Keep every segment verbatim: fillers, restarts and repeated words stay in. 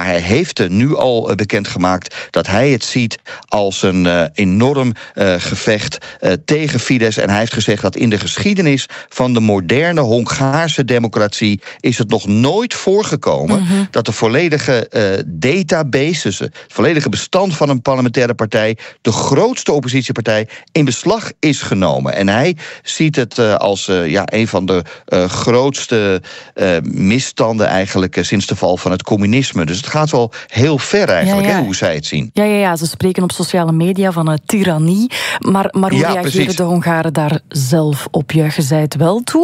maar hij heeft uh, nu al uh, bekendgemaakt dat hij het ziet als een uh, enorm uh, gevecht uh, tegen Fidesz. En hij heeft gezegd dat in de geschiedenis van de moderne Hongaarse democratie is het nog nooit voorgekomen mm-hmm. dat de volledige uh, database, dus het volledige bestand van een parlementaire partij, de grootste oppositiepartij, in beslag is genomen. En hij ziet het uh, als uh, ja, een van de uh, grootste uh, misstanden eigenlijk uh, sinds de val van het communisme. Dus het gaat wel heel ver eigenlijk, ja, ja. Hè, hoe zij het zien. Ja, ja, ja, ze spreken op sociale media van een tirannie. Maar, maar hoe ja, reageren precies. de Hongaren daar zelf op? Juichen zij het wel toe?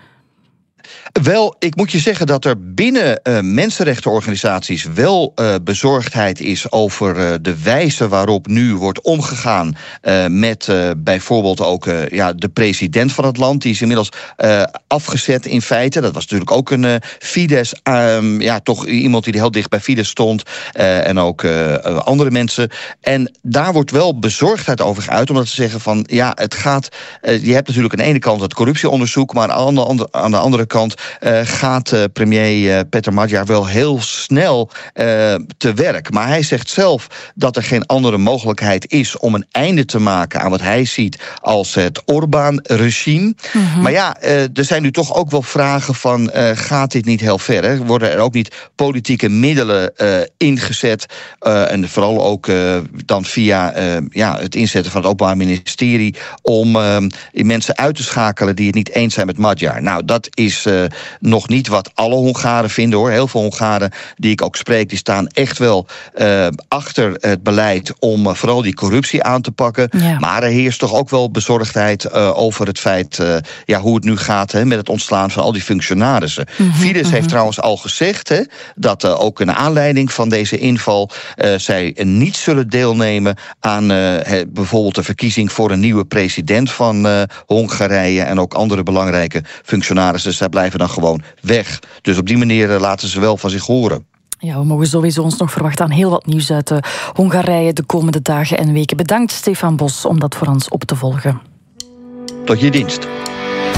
Wel, ik moet je zeggen dat er binnen uh, mensenrechtenorganisaties wel uh, bezorgdheid is over uh, de wijze waarop nu wordt omgegaan uh, met uh, bijvoorbeeld ook uh, ja, de president van het land. Die is inmiddels uh, afgezet in feite. Dat was natuurlijk ook een uh, Fidesz, um, ja, toch iemand die heel dicht bij Fidesz stond. Uh, en ook uh, andere mensen. En daar wordt wel bezorgdheid over geuit, omdat ze zeggen van ja, het gaat. Uh, je hebt natuurlijk aan de ene kant het corruptieonderzoek, maar aan de andere, aan de andere kant Uh, gaat uh, premier uh, Peter Magyar wel heel snel uh, te werk. Maar hij zegt zelf dat er geen andere mogelijkheid is om een einde te maken aan wat hij ziet als het Orbán-regime. Mm-hmm. Maar ja, uh, er zijn nu toch ook wel vragen van uh, gaat dit niet heel ver? Hè? Worden er ook niet politieke middelen uh, ingezet? Uh, en vooral ook uh, dan via uh, ja, het inzetten van het Openbaar Ministerie om uh, mensen uit te schakelen die het niet eens zijn met Magyar. Nou, dat is uh, nog niet wat alle Hongaren vinden, hoor. Heel veel Hongaren die ik ook spreek, die staan echt wel uh, achter het beleid om uh, vooral die corruptie aan te pakken. Ja. Maar er heerst toch ook wel bezorgdheid uh, over het feit uh, ja, hoe het nu gaat hè, met het ontslaan van al die functionarissen. Mm-hmm, Fidesz mm-hmm. heeft trouwens al gezegd hè, dat uh, ook een aanleiding van deze inval uh, zij niet zullen deelnemen aan uh, he, bijvoorbeeld de verkiezing voor een nieuwe president van uh, Hongarije en ook andere belangrijke functionarissen. Zij blijven dan gewoon weg. Dus op die manier laten ze wel van zich horen. Ja, we mogen sowieso ons nog verwachten aan heel wat nieuws uit uh, Hongarije de komende dagen en weken. Bedankt, Stefan Bos, om dat voor ons op te volgen. Tot je dienst.